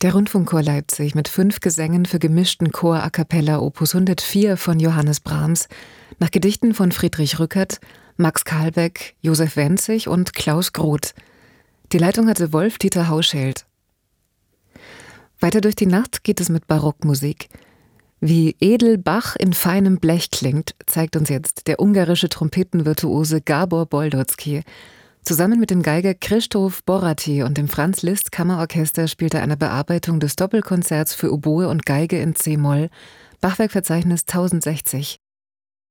Der Rundfunkchor Leipzig mit 5 Gesängen für gemischten Chor a cappella Opus 104 von Johannes Brahms nach Gedichten von Friedrich Rückert, Max Karlbeck, Josef Wenzig und Klaus Groth. Die Leitung hatte Wolf-Dieter Hauschild. Weiter durch die Nacht geht es mit Barockmusik. Wie edel Bach in feinem Blech klingt, zeigt uns jetzt der ungarische Trompetenvirtuose Gábor Boldocki. Zusammen mit dem Geiger Krzysztof Boráty und dem Franz Liszt Kammerorchester spielt er eine Bearbeitung des Doppelkonzerts für Oboe und Geige in C-Moll, Bachwerkverzeichnis 1060.